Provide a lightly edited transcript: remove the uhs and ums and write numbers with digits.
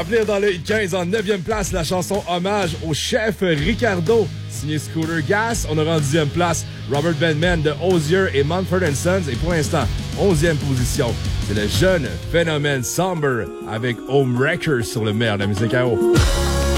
remplir dans le 15 en 9e place la chanson Hommage au chef Ricardo, signé Scooter Gas. On aura en 10e place Robert Benman de Hozier et Mumford & Sons. Et pour l'instant, 11e position, c'est le jeune phénomène Somber avec Homewrecker sur le meilleur de la musique à eau.